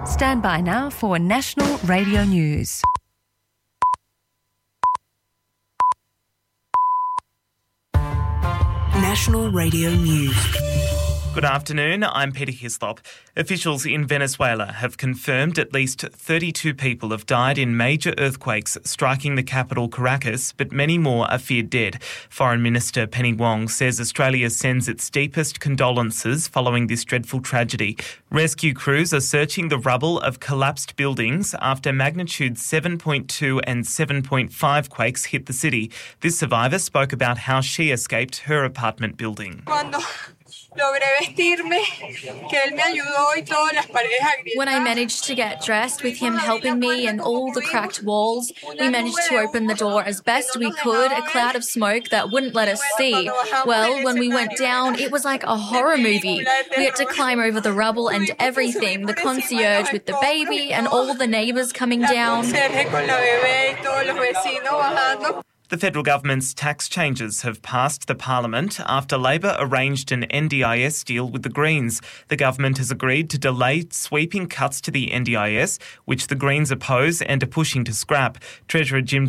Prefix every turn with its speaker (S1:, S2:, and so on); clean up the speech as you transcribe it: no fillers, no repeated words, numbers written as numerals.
S1: Stand by now for National Radio News.
S2: National Radio News.
S3: Good afternoon, I'm Peter Hislop. Officials in Venezuela have confirmed at least 32 people have died in major earthquakes striking the capital Caracas, but many more are feared dead. Foreign Minister Penny Wong says Australia sends its deepest condolences following this dreadful tragedy. Rescue crews are searching the rubble of collapsed buildings after magnitude 7.2 and 7.5 quakes hit the city. This survivor spoke about how she escaped her apartment building.
S4: When I managed to get dressed with him helping me and all the cracked walls, we managed to open the door as best we could, a cloud of smoke that wouldn't let us see. Well, when we went down, it was like a horror movie. We had to climb over the rubble and everything, the concierge with the baby and all the neighbours coming down.
S3: The federal government's tax changes have passed the parliament after Labor arranged an NDIS deal with the Greens. The government has agreed to delay sweeping cuts to the NDIS, which the Greens oppose and are pushing to scrap. Treasurer Jim